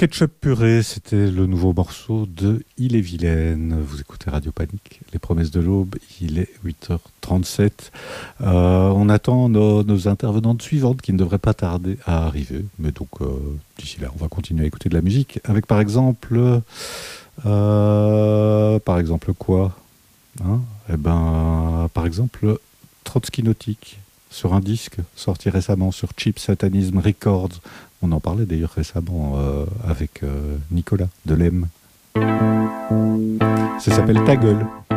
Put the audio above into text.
Ketchup purée, c'était le nouveau morceau de Ille-et-Vilaine. Vous écoutez Radio Panique, les promesses de l'aube, il est 8h37. On attend nos intervenantes suivantes qui ne devraient pas tarder à arriver. Mais donc, d'ici là, on va continuer à écouter de la musique avec par exemple quoi hein Eh ben, par exemple, Trotsky Nautique sur un disque sorti récemment sur Cheap Satanism Records. On en parlait d'ailleurs récemment avec Nicolas Delem. Ça s'appelle Ta gueule.